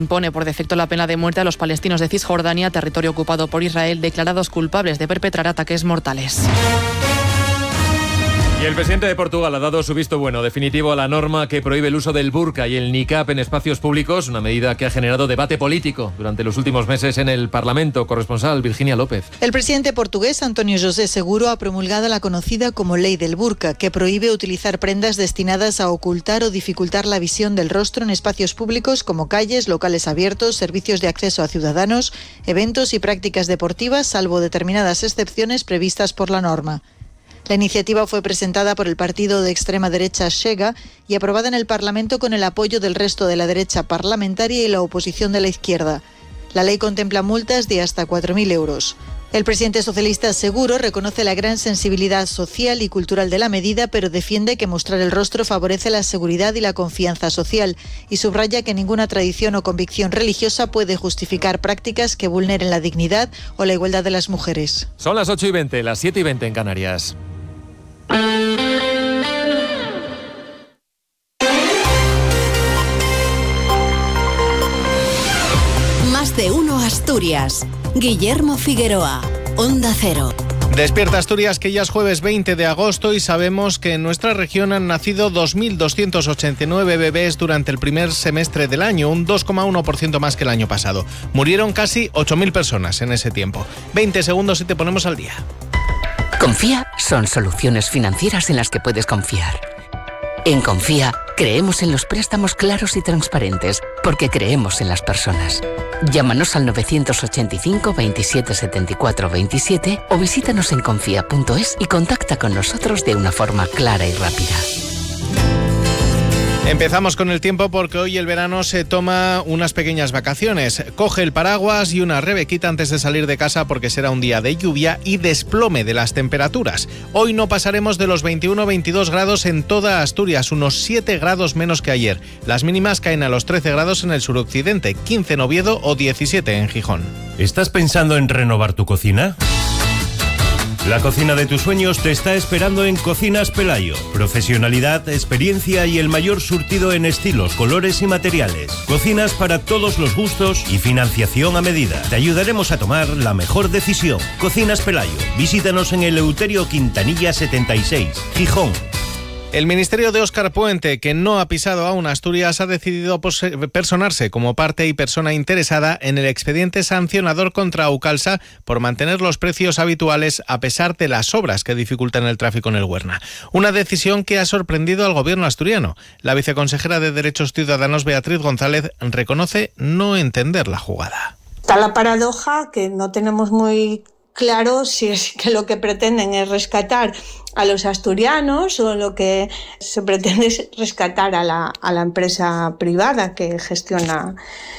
Impone por defecto la pena de muerte a los palestinos de Cisjordania, territorio ocupado por Israel, declarados culpables de perpetrar ataques mortales. Y el presidente de Portugal ha dado su visto bueno definitivo a la norma que prohíbe el uso del burka y el niqab en espacios públicos, una medida que ha generado debate político durante los últimos meses en el Parlamento. Corresponsal Virginia López. El presidente portugués António José Seguro ha promulgado la conocida como Ley del Burka, que prohíbe utilizar prendas destinadas a ocultar o dificultar la visión del rostro en espacios públicos como calles, locales abiertos, servicios de acceso a ciudadanos, eventos y prácticas deportivas, salvo determinadas excepciones previstas por la norma. La iniciativa fue presentada por el partido de extrema derecha Chega y aprobada en el Parlamento con el apoyo del resto de la derecha parlamentaria y la oposición de la izquierda. La ley contempla multas de hasta 4.000 euros. El presidente socialista Seguro reconoce la gran sensibilidad social y cultural de la medida, pero defiende que mostrar el rostro favorece la seguridad y la confianza social y subraya que ninguna tradición o convicción religiosa puede justificar prácticas que vulneren la dignidad o la igualdad de las mujeres. Son las 8:20, las 7:20 en Canarias. Más de uno Asturias. Guillermo Figueroa, Onda Cero. Despierta Asturias, que ya es jueves 20 de agosto y sabemos que en nuestra región han nacido 2.289 bebés durante el primer semestre del año, un 2,1% más que el año pasado. Murieron casi 8.000 personas en ese tiempo. 20 segundos y te ponemos al día. Confía son soluciones financieras en las que puedes confiar. En Confía creemos en los préstamos claros y transparentes porque creemos en las personas. Llámanos al 985 27 74 27 o visítanos en confía.es y contacta con nosotros de una forma clara y rápida. Empezamos con el tiempo porque hoy el verano se toma unas pequeñas vacaciones. Coge el paraguas y una rebequita antes de salir de casa porque será un día de lluvia y desplome de las temperaturas. Hoy no pasaremos de los 21-22 grados en toda Asturias, unos 7 grados menos que ayer. Las mínimas caen a los 13 grados en el suroccidente, 15 en Oviedo o 17 en Gijón. ¿Estás pensando en renovar tu cocina? La cocina de tus sueños te está esperando en Cocinas Pelayo. Profesionalidad, experiencia y el mayor surtido en estilos, colores y materiales. Cocinas para todos los gustos y financiación a medida. Te ayudaremos a tomar la mejor decisión. Cocinas Pelayo. Visítanos en Eleuterio Quintanilla 76, Gijón. El Ministerio de Óscar Puente, que no ha pisado aún Asturias, ha decidido personarse como parte y persona interesada en el expediente sancionador contra Aucalsa por mantener los precios habituales a pesar de las obras que dificultan el tráfico en el Huerna. Una decisión que ha sorprendido al gobierno asturiano. La viceconsejera de Derechos Ciudadanos, Beatriz González, reconoce no entender la jugada. Está la paradoja que no tenemos muy claro si es que lo que pretenden es rescatar a los asturianos o lo que se pretende es rescatar a la empresa privada que gestiona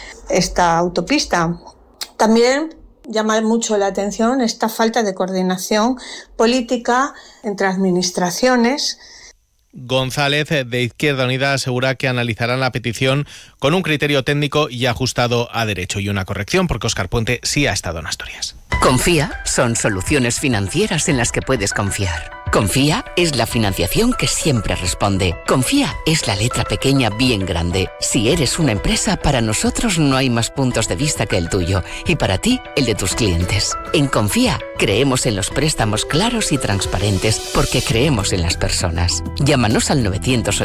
esta autopista. También llama mucho la atención esta falta de coordinación política entre administraciones. González, de Izquierda Unida, asegura que analizarán la petición con un criterio técnico y ajustado a derecho. Y una corrección, porque Óscar Puente sí ha estado en Asturias. Confía son soluciones financieras en las que puedes confiar. Confía es la financiación que siempre responde. Confía es la letra pequeña bien grande. Si eres una empresa, para nosotros no hay más puntos de vista que el tuyo y para ti, el de tus clientes. En Confía creemos en los préstamos claros y transparentes porque creemos en las personas. Llámanos al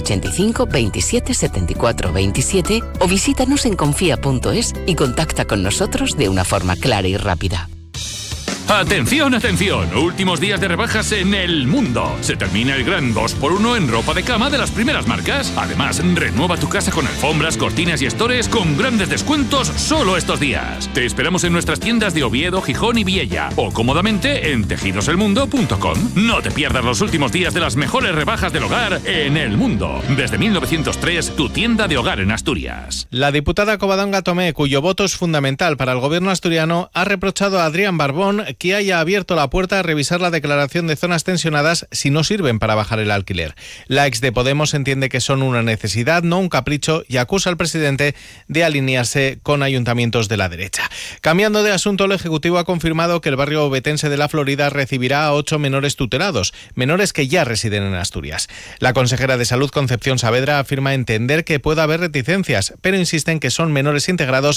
985 27 74 27 o visítanos en confía.es y contacta con nosotros de una forma clara y rápida. ¡Atención, atención! Últimos días de rebajas en El Mundo. Se termina el gran 2x1 en ropa de cama de las primeras marcas. Además, renueva tu casa con alfombras, cortinas y estores con grandes descuentos solo estos días. Te esperamos en nuestras tiendas de Oviedo, Gijón y Viella o cómodamente en tejidoselmundo.com. No te pierdas los últimos días de las mejores rebajas del hogar en El Mundo. Desde 1903, tu tienda de hogar en Asturias. La diputada Covadonga Tomé, cuyo voto es fundamental para el gobierno asturiano, ha reprochado a Adrián Barbón que haya abierto la puerta a revisar la declaración de zonas tensionadas si no sirven para bajar el alquiler. La ex de Podemos entiende que son una necesidad, no un capricho, y acusa al presidente de alinearse con ayuntamientos de la derecha. Cambiando de asunto, el Ejecutivo ha confirmado que el barrio ovetense de La Florida recibirá a 8 menores tutelados, menores que ya residen en Asturias. La consejera de Salud, Concepción Saavedra, afirma entender que pueda haber reticencias, pero insiste en que son menores integrados